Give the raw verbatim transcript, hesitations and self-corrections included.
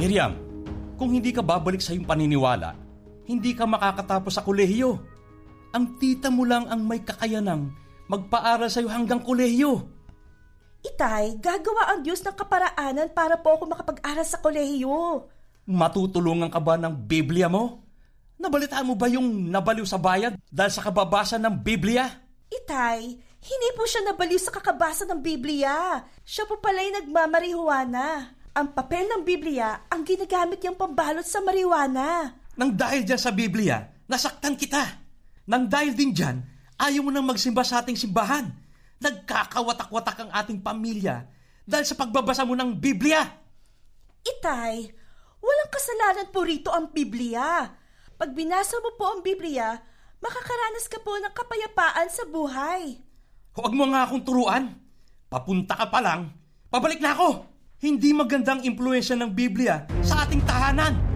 Miriam, kung hindi ka babalik sa iyong paniniwala, hindi ka makakatapos sa kolehiyo. Ang tita mo lang ang may kakayanang magpaaral sa iyo hanggang kolehiyo. Itay, gagawa ang Diyos ng kaparaanan para po ako makapag-aral sa kolehiyo. Matutulungan ka ba ng Biblia mo? Nabalitaan mo ba yung nabaliw sa bayad dahil sa kababasa ng Biblia? Itay, hindi po siya nabaliw sa kakabasa ng Biblia. Siya po pala'y nagmamarihuana. Ang papel ng Biblia ang ginagamit niyang pambalot sa marihuana. Nang dahil dyan sa Biblia, nasaktan kita. Nang dahil din dyan, ayaw mo nang magsimba sa ating simbahan. Nagkakawatak-watak ang ating pamilya dahil sa pagbabasa mo ng Biblia. Itay, walang kasalanan po rito ang Biblia. Pag binasa mo po ang Biblia, makakaranas ka po ng kapayapaan sa buhay. Huwag mo nga akong turuan. Papunta ka pa lang, pabalik na ako. Hindi magandang impluensya ng Biblia sa ating tahanan.